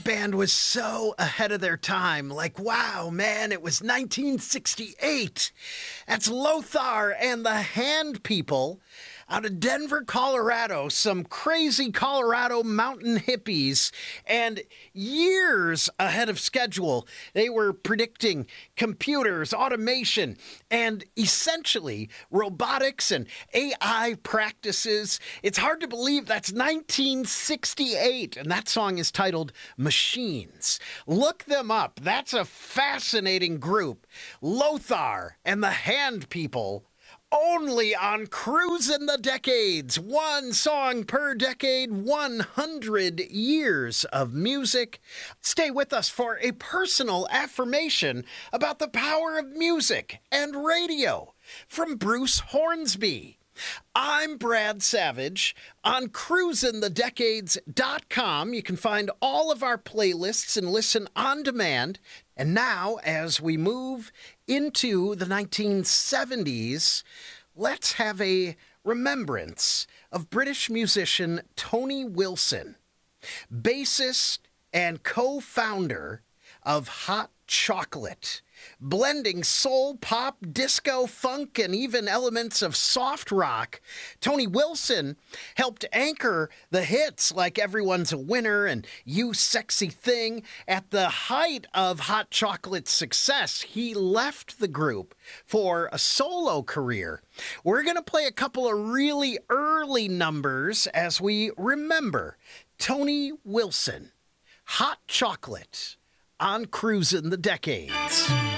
That band was so ahead of their time. Like, wow, man, it was 1968. That's Lothar and the Hand People out of Denver, Colorado. Some crazy Colorado mountain hippies. And years ahead of schedule, they were predicting computers, automation, and essentially robotics and AI practices. It's hard to believe that's 1968. And that song is titled Machines. Look them up. That's a fascinating group. Lothar and the Hand People. Only on Cruisin' the Decades. One song per decade, 100 years of music. Stay with us for a personal affirmation about the power of music and radio from Bruce Hornsby. I'm Brad Savage. On cruisinthedecades.com, you can find all of our playlists and listen on demand. And now, as we move into the 1970s, let's have a remembrance of British musician Tony Wilson, bassist and co-founder of Hot Chocolate, blending soul, pop, disco, funk, and even elements of soft rock. Tony Wilson helped anchor the hits like Everyone's a Winner and You Sexy Thing. At the height of Hot Chocolate's success, he left the group for a solo career. We're going to play a couple of really early numbers as we remember Tony Wilson. Hot Chocolate on Cruisin' the Decades.